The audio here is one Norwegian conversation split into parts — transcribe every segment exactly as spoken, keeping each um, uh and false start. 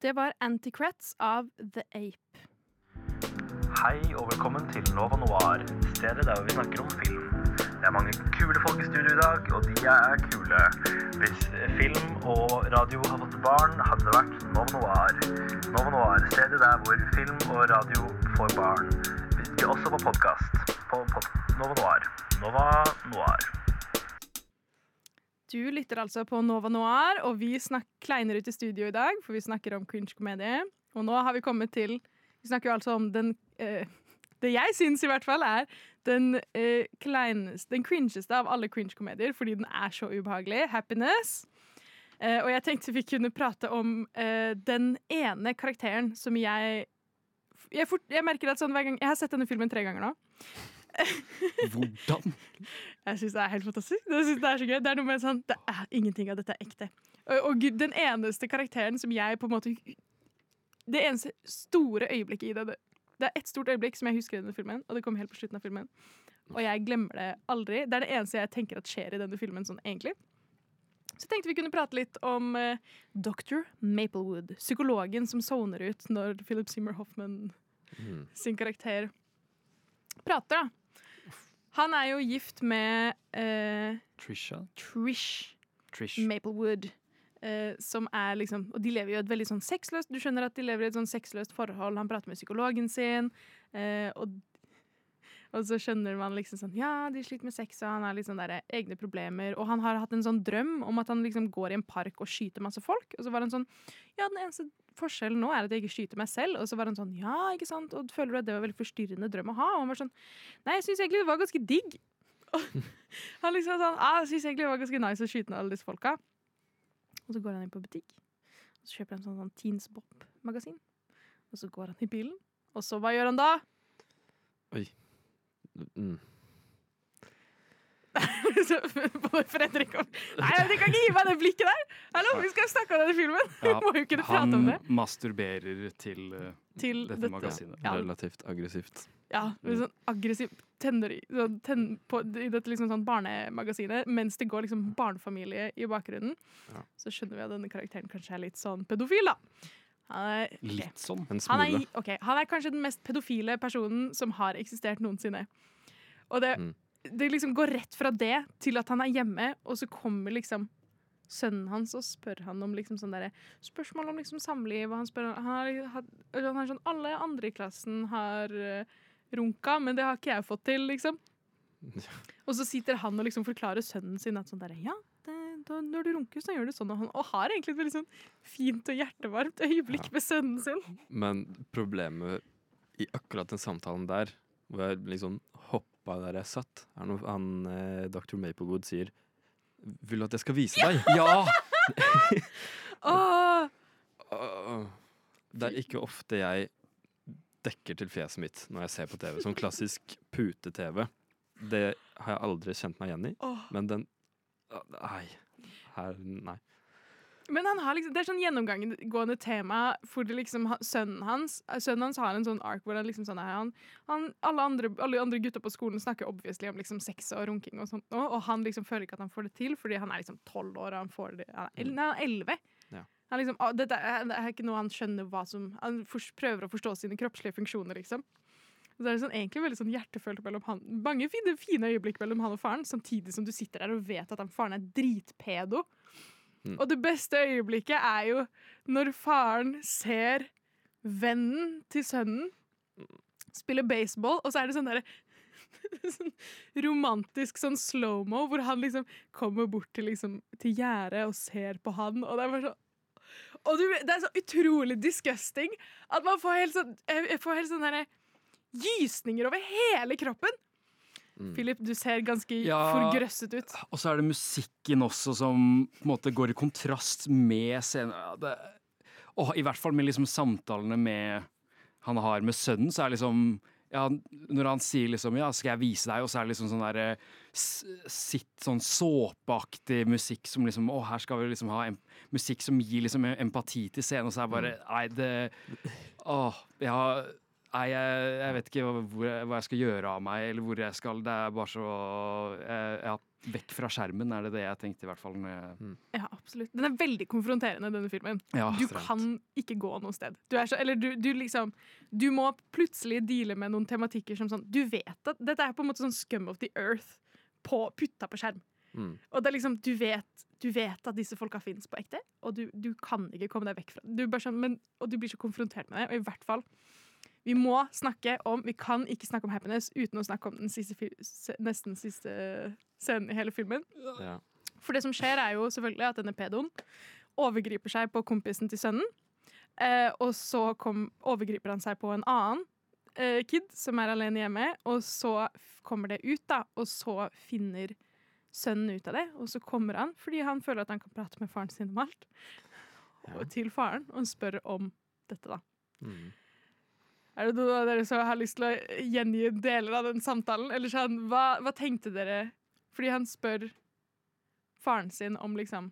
Det var Anticrats av The Ape. Hei og velkommen til Nova Noir, stedet der vi snakker om film. Det er mange kule folk i studio i dag, og de er kule. Hvis film og radio har fått barn, hadde det vært Nova Noir. Nova Noir, stedet der hvor film og radio får barn. Vi er også på podcast, på pod Nova Noir. Nova Noir. Du lytter altså på Nova Noir, og vi snak kleiner ut i studio i dag, for vi snakker om cringe-komedie. Og nå har vi kommet til, vi snakker jo altså om den, eh, det jeg synes i hvert fall er den eh, kleineste, den cringeste av alle cringe-komedier, fordi den er så ubehagelig. Happiness. Eh, og jeg tenkte vi kunne prate om eh, den ene karakteren som jeg, jeg, fort, jeg merker at sånn hver gang, jeg har sett denne filmen tre ganger nå. Hvordan? Jeg synes det er helt fantastisk. Jeg synes det er så gøy. Det er noe med sånn, det er ingenting av dette er ekte. Og, og den eneste karakteren som jeg på en måte, det eneste store øyeblikket i det, det er et stort øyeblikk som jeg husker i denne filmen, og det kommer helt på slutten av filmen. Og jeg glemmer det aldri. Det er det eneste jeg tenker at skjer i denne filmen sånn egentlig. Så tenkte vi kunne prate litt om uh, doktor Maplewood, psykologen som soner ut når Philip Seymour Hoffman mm. sin karakter prater da. Han er jo gift med uh, Trisha? Trish, Trish. Maplewood. Uh, som er liksom, og de lever jo et veldig sånn sexløst, du skjønner at de lever i et sånn sexløst forhold, han prater med psykologen sin, uh, og, og så skjønner man liksom sånn, ja, de sliter med sex, og han har liksom der egne problemer, og han har hatt en sånn drøm om at han liksom går i en park og skyter masse folk, og så var han sånn, ja, den eneste forskjellen nå er at jeg ikke skyter meg selv, og så var han sånn, ja, ikke sant, og føler du at det var veldig forstyrrende drøm å ha, og han var sånn, nei, jeg synes egentlig det var ganske digg, han liksom sånn, ah, jeg synes egentlig det var ganske nice å skyte ned alle disse folka. Og så går han inn på butikk, og så kjøper han sånn, sånn Teens Bop-magasin. Og så går han i bilen, og så hva gjør han da? Oi. Mm. Både Fredrik og... Nei, du kan ikke gi meg det blikket der! Hallo, vi skal snakke om denne filmen. Vi Ja, må jo kunne prate om det. Han masturberer til, uh, Til dette, dette. magasinet. Ja. Relativt aggressivt. Ja, med sånn aggressiv tenner, sånn tenn på, i dette liksom sånn barnemagasinet, mens det går liksom barnefamilie i bakgrunnen, Ja. så skjønner vi at denne karakteren kanskje er litt sånn pedofil, da. Han er, ok. Litt sånn. En Han smule. er, okay, han er kanskje den mest pedofile personen som har eksistert noensinne. Og det, Mm. det liksom går rett fra det til at han er hjemme, og så kommer liksom sønnen hans og spør han om liksom sånn der, spørsmål om liksom samliv, og han spør, han har, han har sånn, alle andre i klassen har uh, runka, men det har ikke jeg fått til, liksom. Og så sitter han og liksom forklarer sønnen sin at sånn der, ja, det, da, når du runker så gjør du sånn, og han og har egentlig et veldig sånn fint og hjertevarmt øyeblikk Ja. med sønnen sin. Men problemet i akkurat den samtalen der, hvor jeg liksom hoppa der jeg satt, er når han, eh, doktor Maplewood sier, vil du at jeg skal vise deg? Ja! Åh! Åh, det er ikke ofte jeg dekker til fjeset mitt når jeg ser på T V, som klassisk pute-T V. Det har jeg aldri kjent meg igjen i, Åh. men den, nei, her, nei. Men han har liksom, det er sånn gjennomgående tema for det liksom, ha- sønnen hans, sønnen hans har en sånn ark hvor han liksom sånn er, han, han alle, andre, alle andre gutter på skolen snakker obviously om liksom sex og runking og sånt, og, og han liksom føler ikke at han får det til, fordi han er liksom tolv år, og han får det, han er, el- nei, han er elleve. Ja. Han liksom, å, dette er, det er ikke noe han skjønner hva som, han fors- prøver å forstå sine kroppslige funksjoner, liksom. Og så er det sånn, egentlig veldig sånn hjertefølt mellom han, mange fine, fine øyeblikk mellom han og faren, samtidig som du sitter der og vet at han faren er dritpedo. Mm. Og det beste øyeblikket er jo når faren ser vennen til sønnen spille baseball, og så er det sånn der sånn romantisk sånn slow-mo, hvor han liksom kommer bort til, liksom, til gjerdet og ser på han, og det er bare sånn, og du, det er så utrolig disgusting at man får helt sånn, jeg får helt sånn der gysninger over hele kroppen. Mm. Philip, du ser ganske Ja. forgrøsset ut. Og så er det musikken også som på en måte går i kontrast med scenen. Ja, det, og i hvert fall med liksom samtalene med han har med sønnen, så er det liksom ja, når han sier liksom, ja, skal jeg vise deg, og så er det liksom sånn der eh, s- sitt sånn såpeaktig musikk som liksom, å, her skal vi liksom ha en musikk som gir liksom empati til scenen, og så er det bare, nei, det, åh, jeg har, nei, jeg, jeg vet ikke hvor, hva jeg skal gjøre av meg, eller hvor jeg skal, det er bare så, eh, ja. vekk fra skjermen, er det det jeg tenkte i hvert fall. Med, Ja, absolutt. Den er veldig konfronterende, denne filmen. ja, Du Ekstremt. kan ikke gå noe sted. Du, er så, eller du, du, liksom, du må plutselig deale med noen tematikker som sånn Du vet at dette er på en måte sånn scum of the earth på, putta på skjerm. Mm. Og det er liksom, du vet, du vet at disse folka finnes på ekte, og du, du kan ikke komme deg vekk fra det. Du bare sånn, men, og du blir så konfrontert med det. Og i hvert fall, vi må snakke om Vi kan ikke snakke om happiness uten å snakke om den siste, fi- se- nesten siste scenen i hele filmen. Ja. For det som skjer er jo selvfølgelig at denne pedoen overgriper seg på kompisen til sønnen. Eh, og så kom, overgriper han seg på en annen eh, kid som er alene hjemme. Og så f- kommer det ut, da. Og så finner sønnen ut av det. Og så kommer han fordi han føler at han kan prate med faren sin om alt. Ja. Og til faren og spør om dette, da. Mm. Er det noen av dere som har lyst til å gjengi deler av den samtalen? Eller sånn, hva, hva tenkte dere? Fordi han spør faren sin om liksom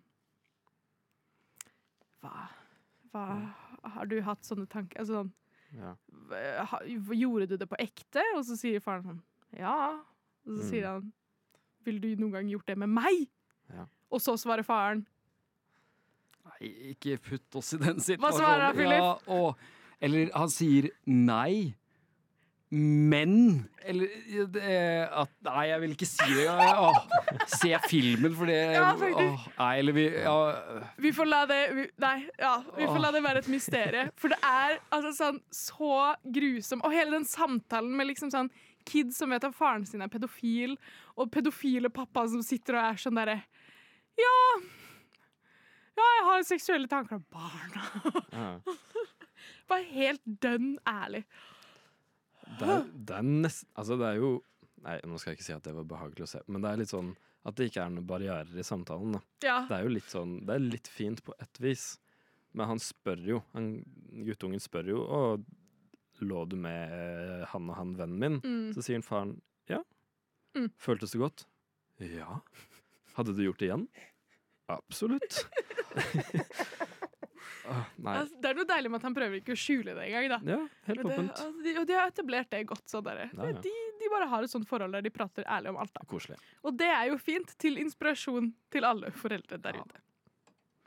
Hva, hva har du hatt sånne tanker? Altså sånn, Ja. hva- ha- gjorde du det på ekte? Og så sier faren sånn, ja. Og så Mm. sier han, vil du noen gang gjort det med meg? Ja. Og så svarer faren, Nei, ikke putt oss i den situasjonen. Hva svarer han, Philip? Ja, og, eller han sier nei, men Eller det, at Nei, jeg vil ikke si det. Åh, se filmen, for det Ja, faktisk. åh, Nei, eller vi ja, vi får la det vi, Nei, ja, vi får la det være et mysterie. For det er altså sånn så grusom. Og hele den samtalen med liksom sånn kids som vet at faren sin er pedofil, og pedofile pappa som sitter og er sånn derre Ja, ja, jeg har seksuelle tanker om barna. Ja. Bare helt dønn ærlig. Det er, det er nest, altså det er jo Nei, nå skal jeg ikke si at det var behagelig å se, men det er litt sånn at det ikke er noen barrierer i samtalen. Da. Ja. Det er jo litt sånn, det er litt fint på et vis, men han spør jo, han, guttungen spør jo, og lå du med eh, han og han vennen min? Mm. Så sier faren, ja. Mm. Føltes det godt? Ja. Hadde du gjort det igjen? Absolutt. Åh, nei, Altså, det er noe deilig med at han prøver ikke å skjule det engang, da. ja, helt Men det, åpent. altså, de, og de har etablert det godt. Sånn der. Ja, ja. De, de bare har et sånt forhold der de prater ærlig om alt. Da. Koselig. Og det er jo fint, til inspirasjon til alle foreldre der Ja. ute.